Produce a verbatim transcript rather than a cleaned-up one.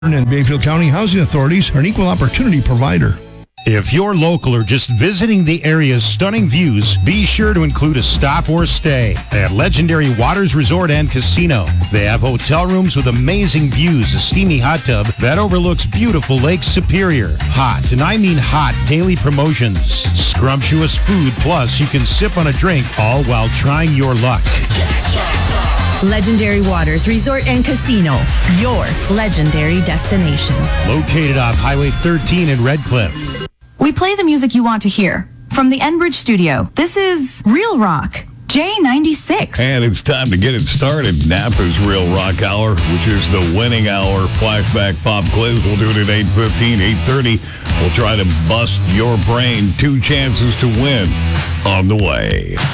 And Bayfield County Housing Authorities are an equal opportunity provider. If you're local or just visiting the area's stunning views, be sure to include a stop or stay at Legendary Waters Resort and Casino. They have hotel rooms with amazing views, a steamy hot tub that overlooks beautiful Lake Superior. Hot, and I mean hot, daily promotions. Scrumptious food, plus you can sip on a drink, all while trying your luck. Legendary Waters Resort and Casino, your legendary destination. Located off Highway thirteen in Red Cliff. We play the music you want to hear. From the Enbridge studio, this is Real Rock, J ninety-six. And it's time to get it started. Napa's Real Rock Hour, which is the winning hour flashback pop quiz. We'll do it at eight fifteen, eight thirty. We'll try to bust your brain. Two chances to win on the way.